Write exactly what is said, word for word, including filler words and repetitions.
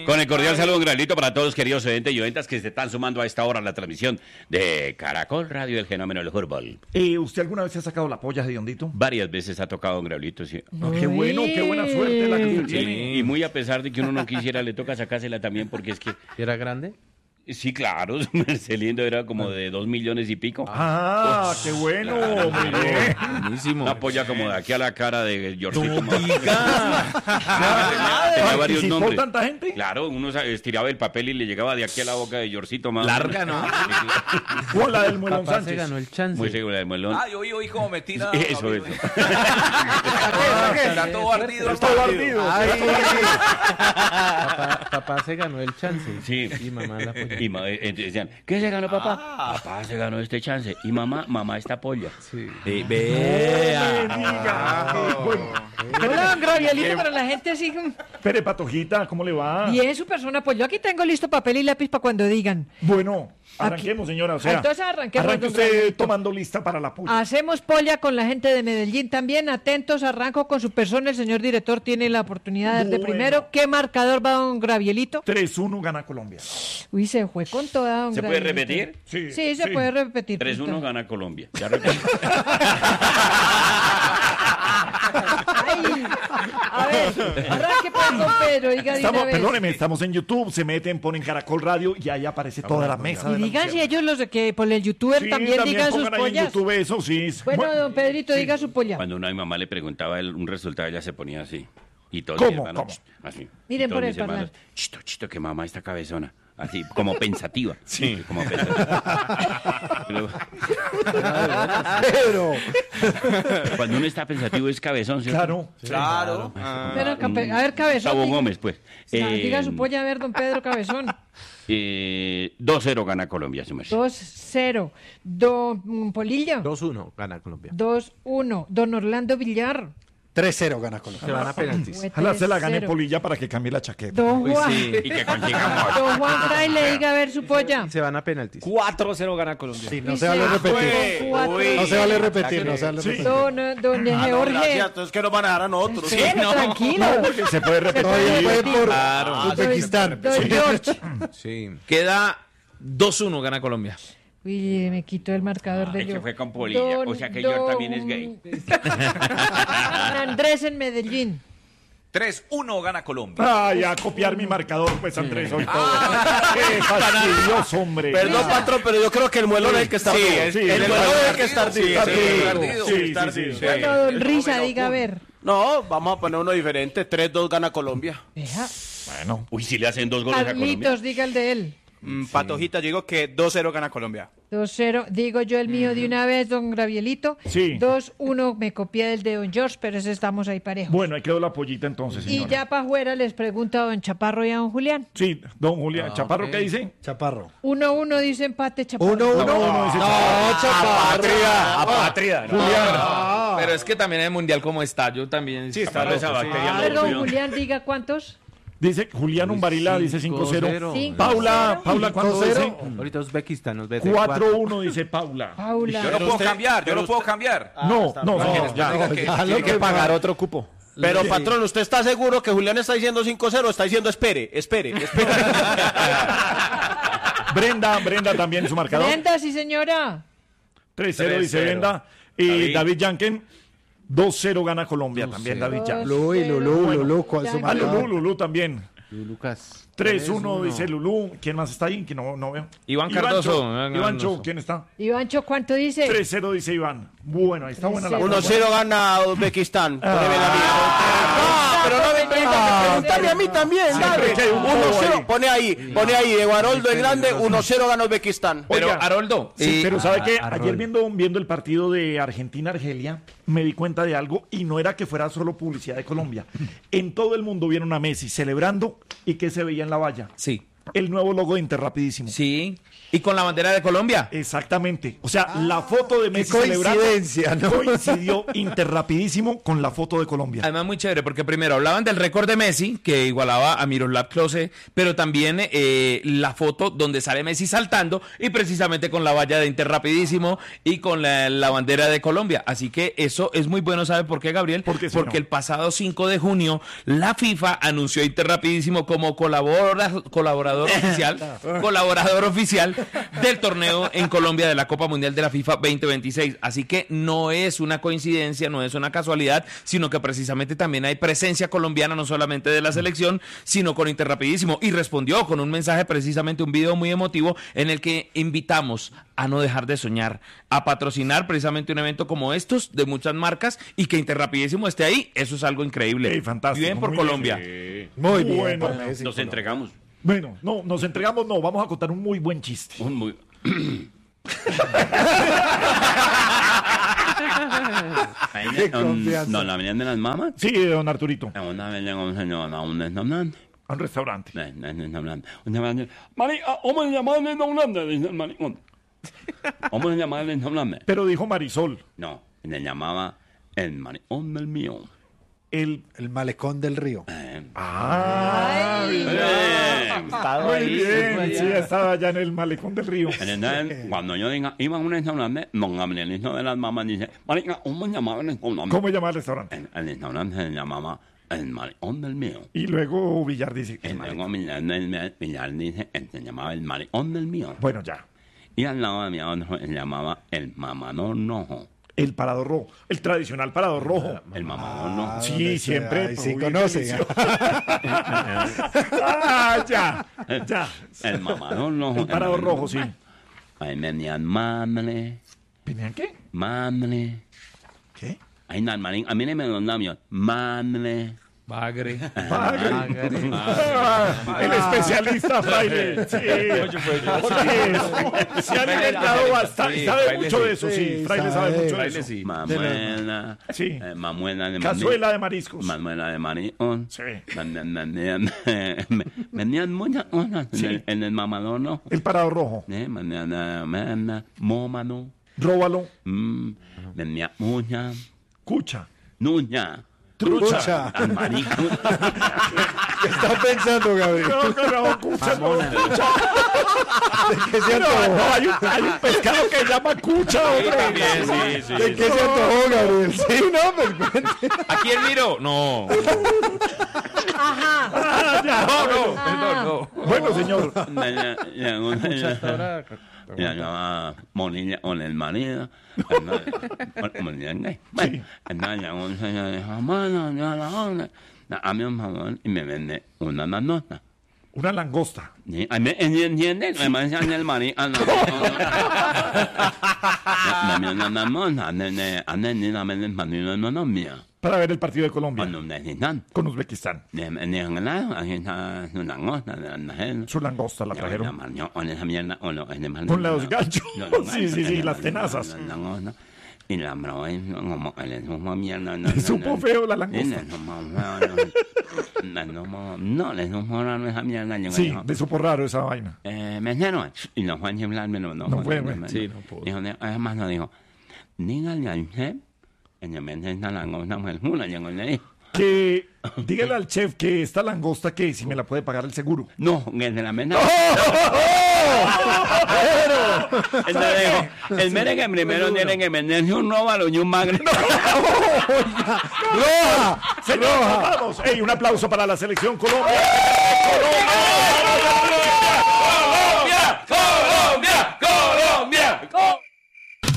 Con el cordial saludo, un granito para todos, queridos oyentes y oyentas que se están sumando a esta hora a la transmisión de Caracol Radio, el fenómeno del fútbol. Eh, ¿Usted alguna vez se ha sacado la polla, Hediondito? Varias veces ha tocado un Graulito, sí. Oh, qué bueno, qué buena suerte la que usted Sí, tiene. y muy a pesar de que uno no quisiera, le toca sacársela también porque es que... ¿Era grande? Sí, claro, Marcelino era como de dos millones y pico. Ah, qué bueno, muy bien. Buenísimo. Una polla como de aquí a la cara de Georgito. No Tenía, tenía varios ¿Participó nombres. tanta gente? Claro, uno estiraba el papel y le llegaba de aquí a la boca de Georgito más. Larga, ¿no? O la del Muelón Papá se Sánchez. ganó el chance. Muy seguro, de Muelón. Ah, yo oí, oí como me tira. Eso, eso. Está todo ardido. Está todo ardido. Ay, papá, papá se ganó el chance. Sí. Y mamá la apoyó. Y ma- eh, decían, ¿qué se ganó papá? Ah. Papá se ganó este chance. Y mamá, mamá esta polla. Sí. Eh, No vea. me diga. Bueno, Hola, don Gravielito, para la gente así. mm, Pere Patojita, ¿cómo le va? Bien, su persona, pues yo aquí tengo listo papel y lápiz para cuando digan. Bueno, arranquemos, señora. O sea, Entonces arranquemos, arranque don usted Gravielito. tomando lista para la polla. Hacemos polla con la gente de Medellín también. Atentos, arranco con su persona. El señor director tiene la oportunidad de Bueno. primero. ¿Qué marcador va don Gravielito? tres uno gana Colombia. Uy, se fue con toda don ¿Se puede Gravielito. repetir? Sí, Sí, se puede repetir. tres uno punto. gana Colombia. Ya repito. Ay, a ver, arranque pues, don Pedro, diga de una Estamos, vez. perdóneme, estamos en YouTube, se meten, ponen Caracol Radio y ahí aparece toda la mesa. Y de la digan si misión. ellos los de que por el youtuber Sí, también, digan sus pongan ahí en pollas. YouTube eso, sí. Bueno, don Pedrito, diga su polla. Cuando una a mi mamá le preguntaba el- un resultado, ella se ponía así. Y todos ¿Cómo? mis hermanos, ¿Cómo? así. Miren Y todos por el mis hermanos, parlante. chito, chito, que mamá está cabezona. Así, como pensativa. Sí. Como pensativa. Pero- Pedro. cuando uno está pensativo es cabezón, ¿cierto? Claro. Claro. Pero, campe- a ver, cabezón. Gustavo diga- Gómez, pues. Ah, Eh, diga su polla, a ver, don Pedro Cabezón. eh, dos cero gana Colombia, su merced. dos cero. Don mm, Polilla. dos uno gana Colombia. dos uno. Don Orlando Villar. tres cero gana Colombia. Se van a penaltis. Fue Ojalá se la gane tres cero. Polilla para que cambie la chaqueta. Don Uy, Juan. sí. Y que consigamos. Don Juan Fraile, diga a ver su polla. Se van a penaltis. cuatro cero gana Colombia. Sí, no Dice, se vale repetir. don cuatro. Uy. No se vale repetir, no se vale Sí. repetir. Don, eh, don Ah, no, Jorge. gracias, entonces que nos van a dar a nosotros. Espere, tranquilo. Porque se puede repetir. Todavía puede por Claro. Uzbekistán. Don George. Sí. Queda dos uno gana Colombia. Uy, me quitó el marcador de Ay, yo. se fue con Polilla, o sea que George también es gay. Don Andrés en Medellín. tres uno gana Colombia. Ay, a copiar mi marcador, pues Andrés, hoy todo. Qué fastidioso, hombre. Perdón, patrón, pero yo creo que el muelón es el que está Sí, ardido. sí, el el muelón muelón es el que está ardido. Sí, Está sí, ardido. ardido. Sí, Está sí, ardido. sí. Bueno, don Risa, diga a ver. No, vamos a poner uno diferente. tres dos gana Colombia. Deja. Bueno, Uy, si le hacen dos goles a Colombia. Carlitos, diga el de él. Mm, Patojita, yo digo que dos cero gana Colombia. dos cero, digo yo el mío de una vez, don Gravielito. Sí. dos uno, me copié del de don George, pero ese estamos ahí parejos. bueno, ahí quedó la pollita entonces, Y señora. ya para afuera les pregunto a don Chaparro y a don Julián. Sí, don Julián. ¿Chaparro qué dice? Chaparro. uno uno dice empate, Chaparro. Uno, uno. no, dice Chaparro. Apátrida. Julián. Pero es que también en el mundial como está, yo también. Sí, está Para esa loco, sí. bacteria A ver, lo don cuidó. Julián, diga cuántos. Dice Julián Umbarila, dice cinco cero. Cinco Paula, cero. Paula, ¿cuánto dice? Ahorita Uzbekistán nos vete. cuatro uno, dice Paula. Paula. Yo no puedo cambiar, yo no puedo cambiar. No, no, no, ya. Diga que- Ya lo tiene que pagar otro cupo. Pero, patrón, ¿usted está seguro que Julián está diciendo cinco cero? Está diciendo espere, espere, espere. Brenda, Brenda también su marcador. Brenda, sí señora. tres cero dice tres cero. Brenda. Y David. David Yanken, dos cero gana Colombia también, David Yanken. Lulú y Lulú, Lulú, ¿cuál es su Ya, Ah, marcador? Lulú, Lulú también. Lucas. tres uno dice Lulú. ¿Quién más está ahí? Que no, no veo. Iván Cardoso. Iván Iván Cho, Cardoso. ¿quién está? Ivancho, ¿cuánto dice? tres cero dice Iván. Bueno, ahí está buena la Uno uno cero gana Uzbekistán. Poneme la mía. Ah, No, pero no me preguntas, pregúntame a mí también, dale. que hay un uno bobo cero, ahí. pone ahí, pone ahí, de Guaroldo el Grande, uno cero gana Uzbekistán. Pero, Oiga. Haroldo. Sí, y- pero ¿sabe a- qué? a Ayer Rol. viendo, viendo el partido de Argentina-Argelia, me di cuenta de algo y no era que fuera solo publicidad de Colombia. En todo el mundo vieron a Messi celebrando y que se veía en la valla. Sí. el nuevo logo de Interrapidísimo. Sí. ¿Y con la bandera de Colombia? Exactamente. O sea, la foto de Messi celebrando coincidencia, ¿no? coincidió Interrapidísimo con la foto de Colombia. Además, muy chévere, porque primero hablaban del récord de Messi, que igualaba a Miroslav Klose, pero también eh, la foto donde sale Messi saltando, y precisamente con la valla de Interrapidísimo y con la, la bandera de Colombia. Así que eso es muy bueno, ¿sabe por qué, Gabriel? ¿Por qué, señor? Porque el pasado cinco de junio, la FIFA anunció a Interrapidísimo como colabora, colaborador oficial, colaborador oficial del torneo en Colombia de la Copa Mundial de la FIFA veinte veintiséis. Así que no es una coincidencia, no es una casualidad, sino que precisamente también hay presencia colombiana, no solamente de la selección, sino con Interrapidísimo. Y respondió con un mensaje, precisamente un video muy emotivo, en el que invitamos a no dejar de soñar, a patrocinar precisamente un evento como estos de muchas marcas, y que Interrapidísimo esté ahí. Eso es algo increíble. Ey, fantástico, Bien por muy Colombia. Sí. Muy bien. Bueno, por Messi, Nos Colombia. entregamos. Bueno, no, nos entregamos, no, vamos a contar un muy buen chiste. Un muy... Qué confianza. No, la venían de las mamas. Sí, don Arturito, Una vez llegó un señor a un restaurante. a un restaurante. No, no, no, no, no. Una vez llegó, marica, ¿cómo se llama el restaurante? Dice el maricón. ¿Cómo se llama el restaurante? Pero dijo Marisol, No, le llamaba el maricón del mío. el... El malecón del río. Eh, Ah, eh, muy bien, sí, estaba allá en el malecón del río. Entonces, cuando yo diga, iba a un restaurante, don Gabrielito de las mamas dice, marica, ¿cómo se llamaba el restaurante? ¿Cómo se llama el restaurante? El, el restaurante se llamaba el maricón del mío. Y luego Villar dice, Y luego Villar, del- Villar dice, él se llamaba el maricón del mío. bueno, ya, Y al lado de mi otro, se llamaba el mamador rojo. el parador rojo, el tradicional parador rojo. El mamador rojo. Sí, ¿dónde siempre. está? Ahí sí uy, conoce. delicioso. Ah, ya, ya. El mamador rojo. El parador rojo, sí. Ahí venían madre, ¿Venían qué? madre. ¿Qué? Ahí no, marín, a mí no me los labios. Madre. Bagre. Ah, el especialista Fraile. Sí. Sí. Se ha alimentado bastante. Sí, Sabe Fraile mucho sí. de eso, sí. Sí, Fraile sabe. sabe mucho de Fraile eso. sí. Mamuela. Sí. eh, mamuela de Cazuela de mariscos. Manuela de Marión. Sí. Vendían, vendían, vendían muchas cosas en, Sí. el, en el mamador, ¿no? El parador rojo. Eh, vendían, eh, vendían mómano. Róbalo. Mm, vendían muña. Cucha. Nuña. Trucha. Al marico. ¿Qué está pensando, Gabriel? No, no, no, cucha, no, cucha. ¿De qué se No, antojó? no, hay un, hay un pescado que se llama cucha, hombre. sí, sí. ¿De qué se antojó, Gabriel? Sí, no, pues cuente. ¿A quién miro? No. Ah, ya. No, no, perdón, no. Bueno, señor. Ya llamaba Monilla con el marido. Monilla gay. Bueno, entonces llegó un señor y dijo, bueno, ya la hora. Dame un favor y me vende una nanota. Una langosta. ¿Sí? Ay, ¿me entienden? Me decían el marido. Dame una nanota. Ande, ande, ni la venden para una nanota mía. Para ver el partido de Colombia. Cuando me necesitan. Con Uzbekistán. De lado, aquí está su langosta. Su langosta la trajeron. Con esa mierda. Con los ganchos. Sí, sí, sí, las tenazas. Y la broma es como que le supo mierda. Le supo feo la langosta. No, le supo raro esa mierda. Yo Sí, digo, le supo raro esa vaina. eh, mesero. Y no fue a chiflarme, no. No fue, güey. Sí, no pudo. Dijo, además no dijo, dígale al chef que me vende esta langosta pues una. Yo le dije, Que dígale al chef que esta langosta que si me la puede pagar el seguro. no, que se la venda. Entonces dijo, el mere que primero tiene que venderse un róbalo y un magre. ¡Roja! ¡Señor, vamos! ¡Ey, un aplauso para la selección Colombia! ¡Colombia!